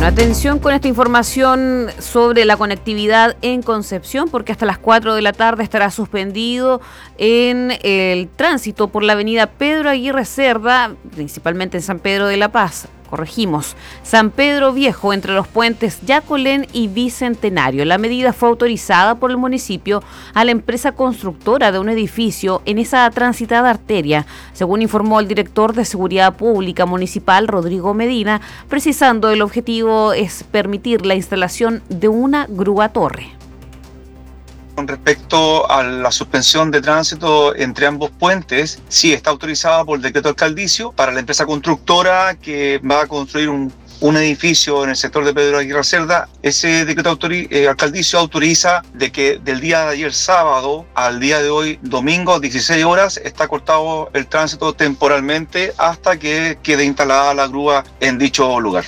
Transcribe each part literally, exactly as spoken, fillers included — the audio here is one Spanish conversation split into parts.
Bueno, atención con esta información sobre la conectividad en Concepción, porque hasta las cuatro de la tarde estará suspendido en el tránsito por la avenida Pedro Aguirre Cerda, principalmente en San Pedro de la Paz. Corregimos, San Pedro Viejo, entre los puentes Yacolén y Bicentenario. La medida fue autorizada por el municipio a la empresa constructora de un edificio en esa transitada arteria, según informó el director de Seguridad Pública Municipal, Rodrigo Medina, precisando el objetivo es permitir la instalación de una grúa torre. Con respecto a la suspensión de tránsito entre ambos puentes, sí está autorizada por el decreto alcaldicio para la empresa constructora que va a construir un, un edificio en el sector de Pedro Aguirre Cerda. Ese decreto autori- eh, alcaldicio autoriza de que del día de ayer sábado al día de hoy domingo, dieciséis horas, está cortado el tránsito temporalmente hasta que quede instalada la grúa en dicho lugar.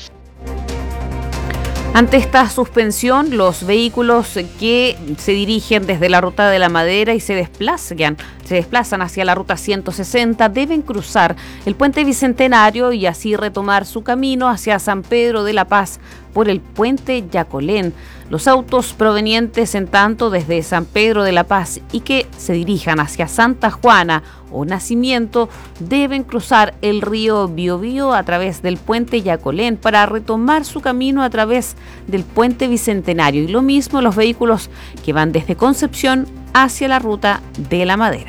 Ante esta suspensión, los vehículos que se dirigen desde la ruta de la Madera y se desplazan, se desplazan hacia la ruta ciento sesenta deben cruzar el puente Bicentenario y así retomar su camino hacia San Pedro de la Paz por el puente Yacolén. Los autos provenientes en tanto desde San Pedro de la Paz y que se dirijan hacia Santa Juana o Nacimiento deben cruzar el río Biobío a través del puente Yacolén para retomar su camino a través del puente Bicentenario. Y lo mismo los vehículos que van desde Concepción hacia la ruta de la Madera.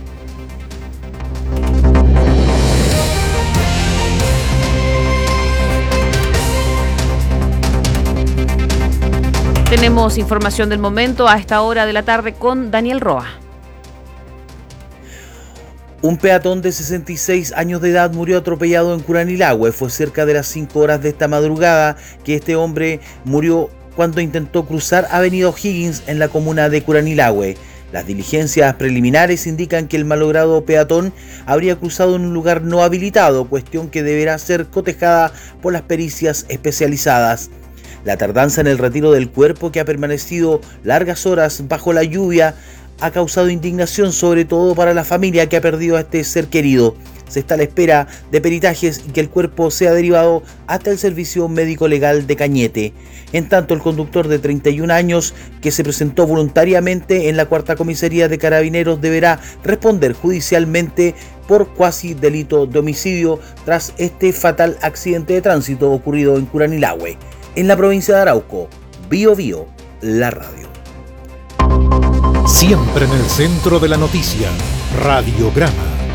Tenemos información del momento a esta hora de la tarde con Daniel Roa. Un peatón de sesenta y seis años de edad murió atropellado en Curanilahue. Fue cerca de las cinco horas de esta madrugada que este hombre murió cuando intentó cruzar Avenida O'Higgins en la comuna de Curanilahue. Las diligencias preliminares indican que el malogrado peatón habría cruzado en un lugar no habilitado, cuestión que deberá ser cotejada por las pericias especializadas. La tardanza en el retiro del cuerpo, que ha permanecido largas horas bajo la lluvia, ha causado indignación, sobre todo para la familia que ha perdido a este ser querido. Se está a la espera de peritajes y que el cuerpo sea derivado hasta el Servicio Médico Legal de Cañete. En tanto, el conductor de treinta y un años, que se presentó voluntariamente en la cuarta comisaría de Carabineros, deberá responder judicialmente por cuasi delito de homicidio tras este fatal accidente de tránsito ocurrido en Curanilahue. En la provincia de Arauco, Bio Bio, la radio. Siempre en el centro de la noticia, Radiograma.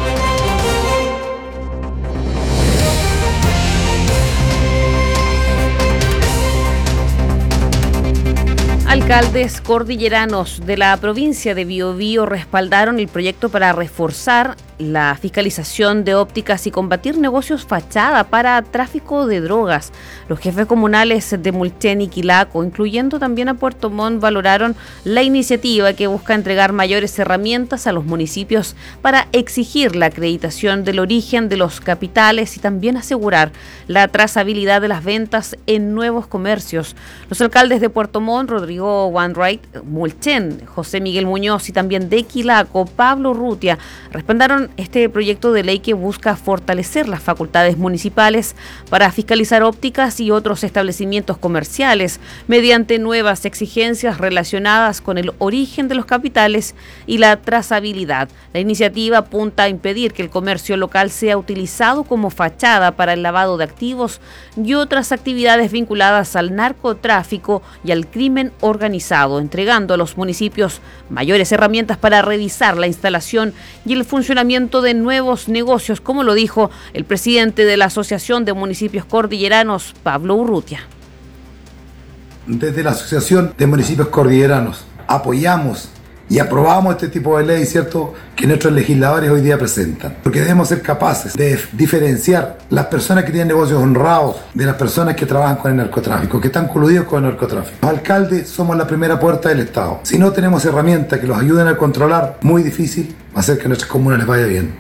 Alcaldes cordilleranos de la provincia de Biobío respaldaron el proyecto para reforzar la fiscalización de ópticas y combatir negocios fachada para tráfico de drogas. Los jefes comunales de Mulchen y Quilaco, incluyendo también a Puerto Montt, valoraron la iniciativa que busca entregar mayores herramientas a los municipios para exigir la acreditación del origen de los capitales y también asegurar la trazabilidad de las ventas en nuevos comercios. Los alcaldes de Puerto Montt, Rodrigo Wainwright, Mulchen, José Miguel Muñoz, y también de Quilaco, Pablo Urrutia, respaldaron este proyecto de ley que busca fortalecer las facultades municipales para fiscalizar ópticas y otros establecimientos comerciales mediante nuevas exigencias relacionadas con el origen de los capitales y la trazabilidad. La iniciativa apunta a impedir que el comercio local sea utilizado como fachada para el lavado de activos y otras actividades vinculadas al narcotráfico y al crimen organizado, entregando a los municipios mayores herramientas para revisar la instalación y el funcionamiento de nuevos negocios, como lo dijo el presidente de la Asociación de Municipios Cordilleranos, Pablo Urrutia. Desde la Asociación de Municipios Cordilleranos apoyamos y aprobamos este tipo de ley, ¿cierto?, que nuestros legisladores hoy día presentan. Porque debemos ser capaces de diferenciar las personas que tienen negocios honrados de las personas que trabajan con el narcotráfico, que están coludidos con el narcotráfico. Los alcaldes somos la primera puerta del Estado. Si no tenemos herramientas que los ayuden a controlar, muy difícil hacer que a nuestras comunas les vaya bien.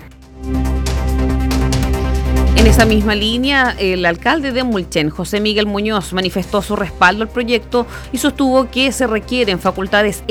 En esa misma línea, el alcalde de Mulchen, José Miguel Muñoz, manifestó su respaldo al proyecto y sostuvo que se requieren facultades